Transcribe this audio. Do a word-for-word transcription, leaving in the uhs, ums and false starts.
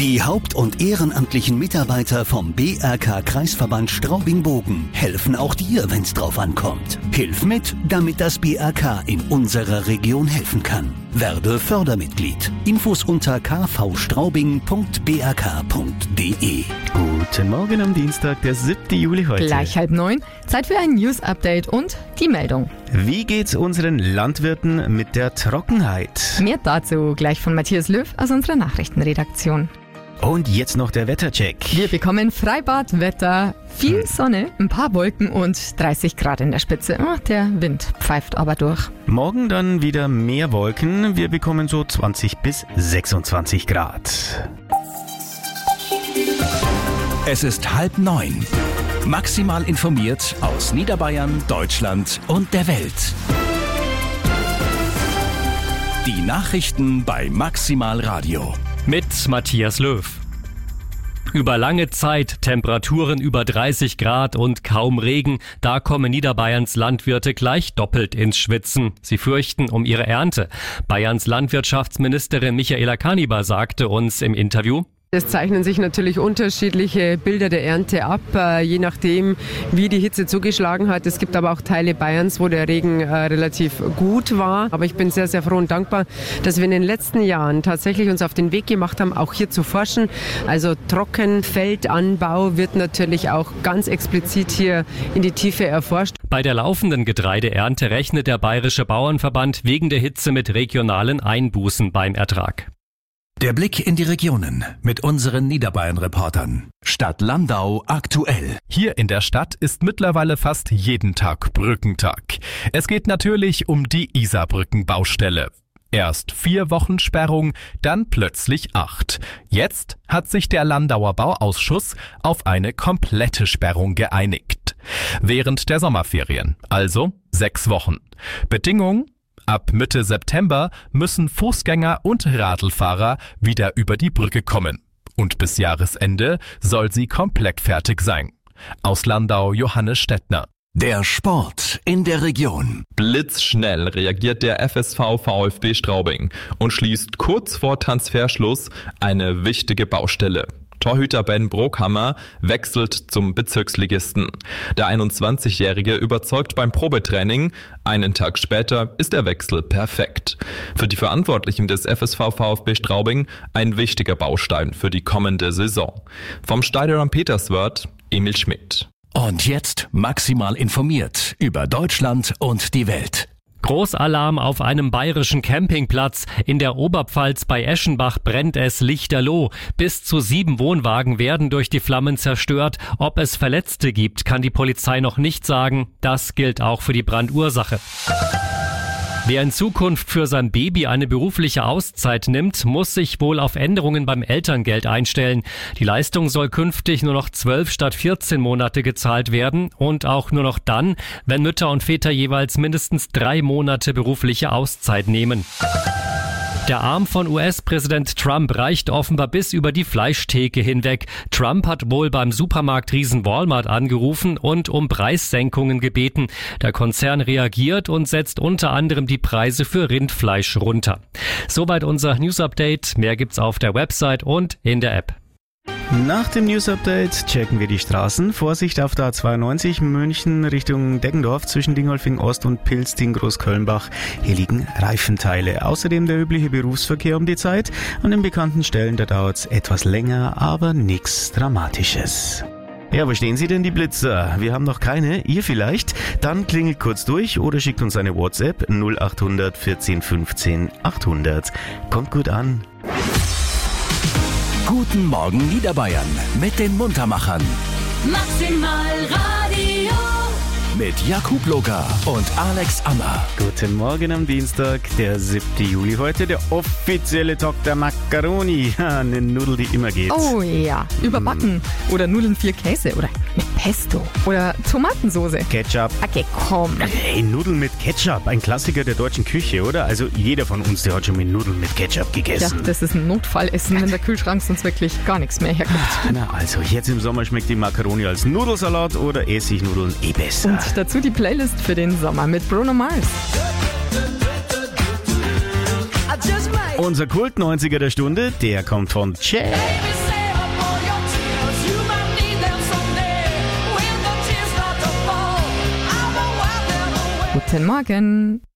Die haupt- und ehrenamtlichen Mitarbeiter vom B R K-Kreisverband Straubing-Bogen helfen auch dir, wenn's drauf ankommt. Hilf mit, damit das B R K in unserer Region helfen kann. Werde Fördermitglied. Infos unter k v straubing punkt b r k punkt d e. Guten Morgen am Dienstag, der siebten Juli heute. Gleich halb neun. Zeit für ein News-Update und die Meldung. Wie geht's unseren Landwirten mit der Trockenheit? Mehr dazu gleich von Matthias Löw aus unserer Nachrichtenredaktion. Und jetzt noch der Wettercheck. Wir bekommen Freibadwetter, viel Sonne, ein paar Wolken und dreißig Grad in der Spitze. Oh, der Wind pfeift aber durch. Morgen dann wieder mehr Wolken. Wir bekommen so zwanzig bis sechsundzwanzig Grad. Es ist halb neun. Maximal informiert aus Niederbayern, Deutschland und der Welt. Die Nachrichten bei Maximal Radio. Mit Matthias Löw. Über lange Zeit Temperaturen über dreißig Grad und kaum Regen, da kommen Niederbayerns Landwirte gleich doppelt ins Schwitzen. Sie fürchten um ihre Ernte. Bayerns Landwirtschaftsministerin Michaela Kaniber sagte uns im Interview: Es zeichnen sich natürlich unterschiedliche Bilder der Ernte ab, äh, je nachdem, wie die Hitze zugeschlagen hat. Es gibt aber auch Teile Bayerns, wo der Regen äh, relativ gut war. Aber ich bin sehr, sehr froh und dankbar, dass wir in den letzten Jahren tatsächlich uns auf den Weg gemacht haben, auch hier zu forschen. Also Trockenfeldanbau wird natürlich auch ganz explizit hier in die Tiefe erforscht. Bei der laufenden Getreideernte rechnet der Bayerische Bauernverband wegen der Hitze mit regionalen Einbußen beim Ertrag. Der Blick in die Regionen mit unseren Niederbayern-Reportern. Stadt Landau aktuell. Hier in der Stadt ist mittlerweile fast jeden Tag Brückentag. Es geht natürlich um die Isarbrückenbaustelle. Erst vier Wochen Sperrung, dann plötzlich acht. Jetzt hat sich der Landauer Bauausschuss auf eine komplette Sperrung geeinigt. Während der Sommerferien, also sechs Wochen. Bedingung: ab Mitte September müssen Fußgänger und Radlfahrer wieder über die Brücke kommen. Und bis Jahresende soll sie komplett fertig sein. Aus Landau Johannes Stettner. Der Sport in der Region. Blitzschnell reagiert der F S V VfB Straubing und schließt kurz vor Transferschluss eine wichtige Baustelle. Torhüter Ben Brokhammer wechselt zum Bezirksligisten. Der einundzwanzigjährige überzeugt beim Probetraining. Einen Tag später ist der Wechsel perfekt. Für die Verantwortlichen des F S V VfB Straubing ein wichtiger Baustein für die kommende Saison. Vom Stadion am Peterswörth, Emil Schmidt. Und jetzt maximal informiert über Deutschland und die Welt. Großalarm auf einem bayerischen Campingplatz. In der Oberpfalz bei Eschenbach brennt es lichterloh. Bis zu sieben Wohnwagen werden durch die Flammen zerstört. Ob es Verletzte gibt, kann die Polizei noch nicht sagen. Das gilt auch für die Brandursache. Wer in Zukunft für sein Baby eine berufliche Auszeit nimmt, muss sich wohl auf Änderungen beim Elterngeld einstellen. Die Leistung soll künftig nur noch zwölf statt vierzehn Monate gezahlt werden und auch nur noch dann, wenn Mütter und Väter jeweils mindestens drei Monate berufliche Auszeit nehmen. Der Arm von U S-Präsident Trump reicht offenbar bis über die Fleischtheke hinweg. Trump hat wohl beim Supermarktriesen Walmart angerufen und um Preissenkungen gebeten. Der Konzern reagiert und setzt unter anderem die Preise für Rindfleisch runter. Soweit unser News-Update. Mehr gibt's auf der Website und in der App. Nach dem News-Update checken wir die Straßen. Vorsicht auf der A zweiundneunzig München Richtung Deggendorf zwischen Dingolfing Ost und Pilsting Großkölnbach. Hier liegen Reifenteile. Außerdem der übliche Berufsverkehr um die Zeit. An den bekannten Stellen, da dauert's etwas länger, aber nichts Dramatisches. Ja, wo stehen Sie denn, die Blitzer? Wir haben noch keine, ihr vielleicht? Dann klingelt kurz durch oder schickt uns eine WhatsApp null acht hundert vierzehn fünfzehn achthundert. Kommt gut an. Guten Morgen Niederbayern mit den Muntermachern. Maximal Radio. Mit Jakub Loga und Alex Ammer. Guten Morgen am Dienstag, der siebten Juli. Heute der offizielle Tag der Macaroni. Eine Nudel, die immer geht. Oh ja, überbacken. Mm. Oder Nudeln vier Käse. Oder mit Pesto. Oder Tomatensoße. Ketchup. Okay, komm. Hey, Nudeln mit Ketchup. Ein Klassiker der deutschen Küche, oder? Also jeder von uns, der hat schon mit Nudeln mit Ketchup gegessen. Ja, das ist ein Notfallessen, wenn der Kühlschrank sonst wirklich gar nichts mehr hergibt. Na also, jetzt im Sommer schmeckt die Macaroni als Nudelsalat oder Essignudeln eh besser. Und dazu die Playlist für den Sommer mit Bruno Mars. Unser Kult-neunziger der Stunde, der kommt von Cher. Guten Morgen.